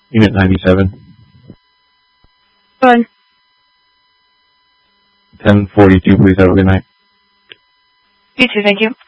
Unit 97. Good. 1042, please have a good night. You too, thank you.